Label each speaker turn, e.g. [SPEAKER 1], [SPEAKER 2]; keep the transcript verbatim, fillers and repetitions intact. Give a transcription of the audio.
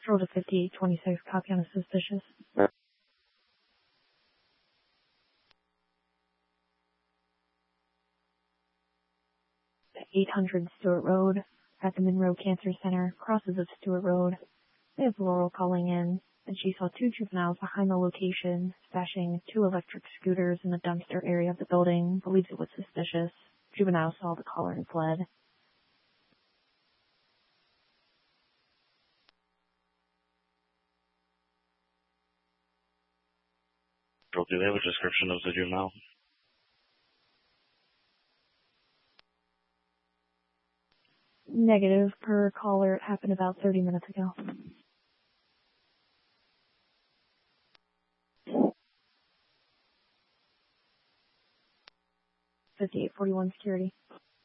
[SPEAKER 1] Roll to fifty-eight twenty-six, copy on a suspicious. eight hundred Stewart Road at the Monroe Cancer Center, crosses of Stewart Road. They have Laurel calling in, and she saw two juveniles behind the location, stashing two electric scooters in the dumpster area of the building, believes it was suspicious. Juveniles saw the caller and fled.
[SPEAKER 2] Do they have a description of the juvenile?
[SPEAKER 1] Negative. Per caller, it happened about thirty minutes ago. fifty-eight forty-one security.